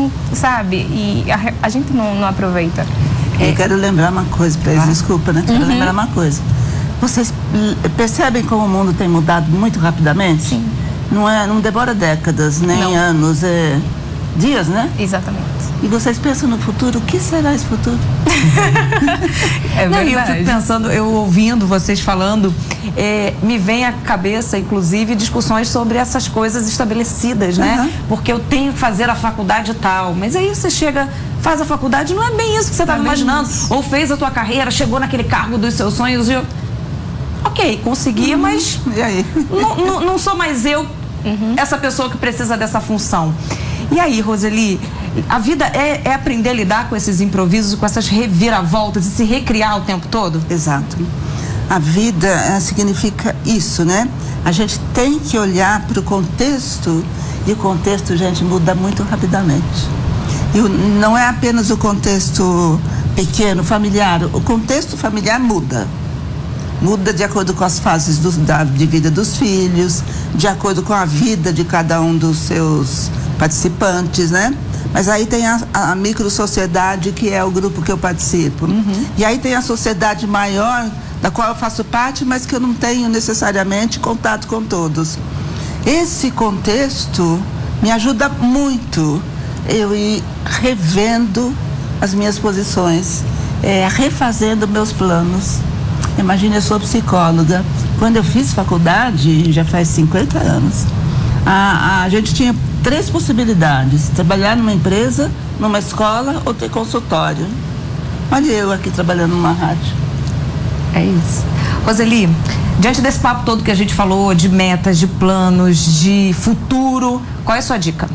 não, sabe? E a gente não aproveita. Eu quero lembrar uma coisa para eles, desculpa, né? Quero lembrar uma coisa. Vocês percebem como o mundo tem mudado muito rapidamente? Sim. Não demora décadas, nem anos, dias, né? Exatamente. E vocês pensam no futuro, o que será esse futuro? Não, e eu fico pensando, eu ouvindo vocês falando, me vem à cabeça, inclusive, discussões sobre essas coisas estabelecidas, né? Porque eu tenho que fazer a faculdade tal, mas aí você chega, faz a faculdade, não é bem isso que você estava imaginando. Ou fez a tua carreira, chegou naquele cargo dos seus sonhos e ok, consegui, mas e aí? Não sou mais eu, essa pessoa que precisa dessa função. E aí, Roseli, a vida é aprender a lidar com esses improvisos, com essas reviravoltas e se recriar o tempo todo? Exato. A vida significa isso, né? A gente tem que olhar para o contexto, e o contexto, gente, muda muito rapidamente. E não é apenas o contexto pequeno, familiar, o contexto familiar muda. Muda de acordo com as fases de vida dos filhos, de acordo com a vida de cada um dos seus participantes, né? Mas aí tem a micro-sociedade, que é o grupo que eu participo. E aí tem a sociedade maior, da qual eu faço parte, mas que eu não tenho necessariamente contato com todos. Esse contexto me ajuda muito eu ir revendo as minhas posições, refazendo meus planos. Imagina, eu sou psicóloga. Quando eu fiz faculdade, já faz 50 anos, a gente tinha 3 possibilidades: trabalhar numa empresa, numa escola ou ter consultório. Olha eu aqui trabalhando numa rádio. É isso. Roseli, diante desse papo todo que a gente falou, de metas, de planos, de futuro, qual é a sua dica?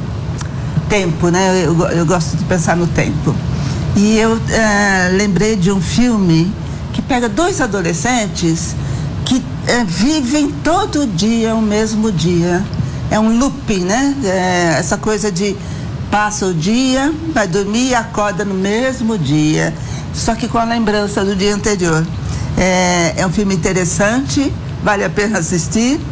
Tempo, né? Eu gosto de pensar no tempo. E eu lembrei de um filme que pega 2 adolescentes que vivem todo dia o mesmo dia. É um looping, né? Essa coisa de passa o dia, vai dormir e acorda no mesmo dia, só que com a lembrança do dia anterior. É um filme interessante, vale a pena assistir.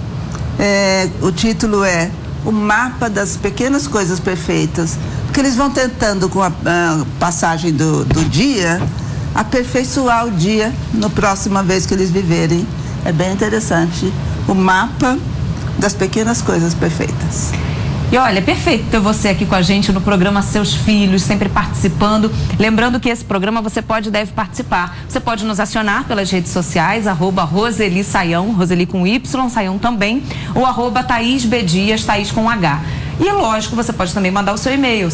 O título é O Mapa das Pequenas Coisas Perfeitas, porque eles vão tentando, com a passagem do dia, aperfeiçoar o dia na próxima vez que eles viverem. É bem interessante. O Mapa das Pequenas Coisas Perfeitas. E olha, perfeito ter você aqui com a gente no programa Seus Filhos, sempre participando. Lembrando que esse programa você pode e deve participar. Você pode nos acionar pelas redes sociais, @Roseli Sayão, Roseli com Y, Sayão também, ou @Thaís B. Dias, Thaís com H. E lógico, você pode também mandar o seu e-mail,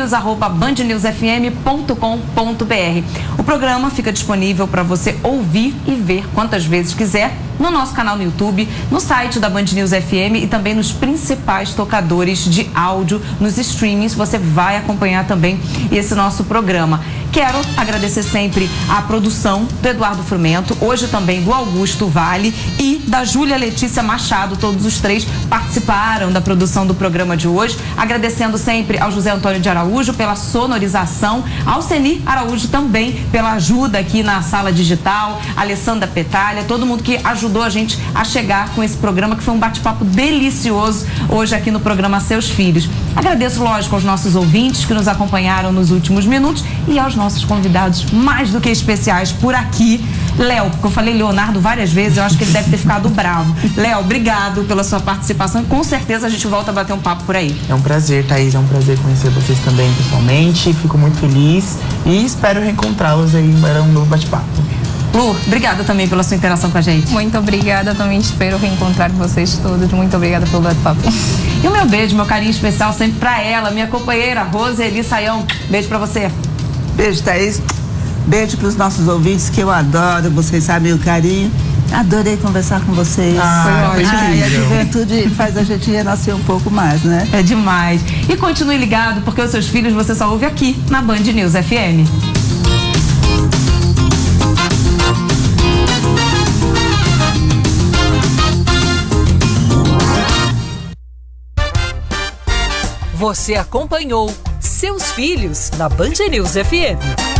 seusfilhos@bandnewsfm.com.br. O programa fica disponível para você ouvir e ver quantas vezes quiser no nosso canal no YouTube, no site da Band News FM e também nos principais tocadores de áudio, nos streamings. Você vai acompanhar também esse nosso programa. Quero agradecer sempre a produção do Eduardo Frumento, hoje também do Augusto Vale e da Júlia Letícia Machado. Todos os 3 participaram da produção do programa de hoje. Agradecendo sempre ao José Antônio de Araújo pela sonorização, ao Ceni Araújo também pela ajuda aqui na sala digital, a Alessandra Petalha, todo mundo que ajudou a gente a chegar com esse programa, que foi um bate-papo delicioso hoje aqui no programa Seus Filhos. Agradeço, lógico, aos nossos ouvintes que nos acompanharam nos últimos minutos e aos nossos convidados mais do que especiais por aqui. Léo, porque eu falei Leonardo várias vezes, eu acho que ele deve ter ficado bravo. Léo, obrigado pela sua participação e com certeza a gente volta a bater um papo por aí. É um prazer, Thaís, é um prazer conhecer vocês também pessoalmente, fico muito feliz e espero reencontrá-los aí para um novo bate-papo. Lu, obrigada também pela sua interação com a gente. Muito obrigada, também espero reencontrar vocês todos. Muito obrigada pelo bate-papo. E o meu beijo, meu carinho especial sempre pra ela, minha companheira Roseli Sayão. Beijo pra você. Beijo, Thaís. Beijo para os nossos ouvintes, que eu adoro, vocês sabem o carinho. Adorei conversar com vocês. Foi ótimo. E a juventude faz a gente renascer um pouco mais, né? É demais. E continue ligado, porque os Seus Filhos você só ouve aqui na Band News FM. Você acompanhou Seus Filhos na Band News FM.